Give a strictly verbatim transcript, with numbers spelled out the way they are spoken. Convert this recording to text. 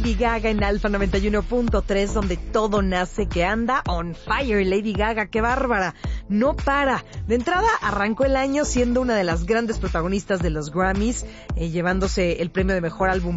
Lady Gaga en Alfa noventa y uno punto tres, donde todo nace, que anda on fire. Lady Gaga, qué bárbara, no para. De entrada arrancó el año siendo una de las grandes protagonistas de los Grammys, eh, llevándose el premio de mejor álbum